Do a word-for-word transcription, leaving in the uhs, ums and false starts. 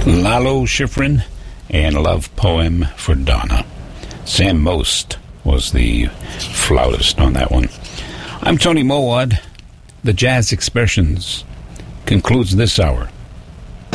Lalo Schifrin and Love Poem for Donna. Sam Most was the flautist on that one. I'm Tony Mowad. The Jazz Expressions concludes this hour